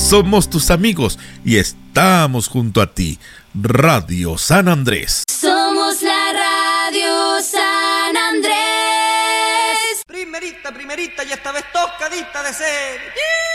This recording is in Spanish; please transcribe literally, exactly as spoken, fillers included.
somos tus amigos y estamos junto a ti. Radio San Andrés. Somos la Radio San Andrés. Primerita, primerita y esta vez tocadita de ser.